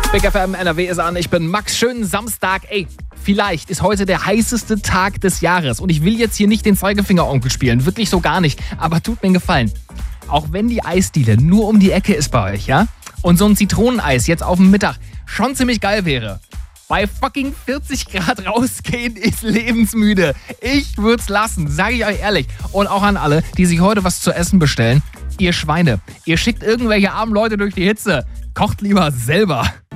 Big FM NRW ist an, ich bin Max. Schönen Samstag. Ey, vielleicht ist heute der heißeste Tag des Jahres. Und ich will jetzt hier nicht den Zeigefinger-Onkel spielen, wirklich so gar nicht. Aber tut mir einen Gefallen. Auch wenn die Eisdiele nur um die Ecke ist bei euch, ja? Und so ein Zitroneneis jetzt auf dem Mittag schon ziemlich geil wäre. Bei fucking 40 Grad rausgehen ist lebensmüde. Ich würd's lassen, sage ich euch ehrlich. Und auch an alle, die sich heute was zu essen bestellen. Ihr Schweine, ihr schickt irgendwelche armen Leute durch die Hitze. Kocht lieber selber.